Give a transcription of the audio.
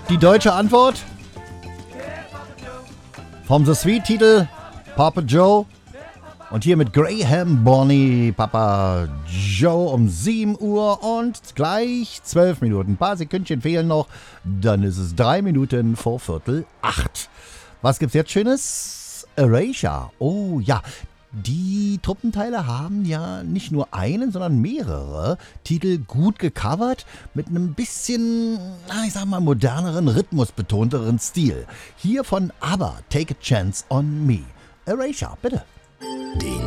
Die deutsche Antwort vom The Sweet-Titel Papa Joe. Und hier mit Graham Bonny, Papa Joe um 7 Uhr und gleich 12 Minuten. Ein paar Sekündchen fehlen noch, dann ist es 3 Minuten vor 7:45. Was gibt's jetzt Schönes? Erasure. Oh ja, die Truppenteile haben ja nicht nur einen, sondern mehrere Titel gut gecovert mit einem bisschen, ich sag mal, moderneren, rhythmusbetonteren Stil. Hier von ABBA, Take a Chance on Me. Erasure, bitte.